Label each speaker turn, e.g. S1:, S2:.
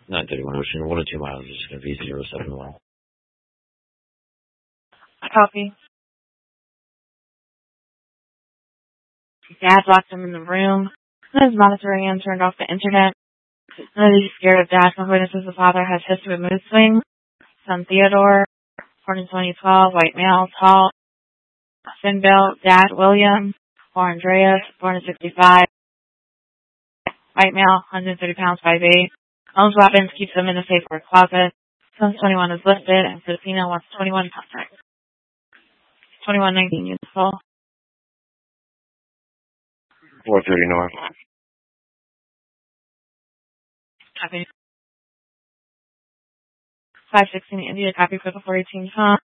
S1: 931 Ocean, 1 or 2 miles, is going to be 071.
S2: Copy. Dad locked him in the room. His monitoring and turned off the internet. He's scared of Dad. Some witnesses the father has history with mood swings. Son Theodore, born in 2012, white male, tall. Thin built. Dad William, or Andreas, born in 65. White male, 130 pounds, 5'8". Owns weapons, keeps them in a safe or closet. Son's 21 is listed, and Filipino wants 21 contact. 2119 useful.
S1: 430 North.
S2: Copy. 516 India, copy for the 418 phone.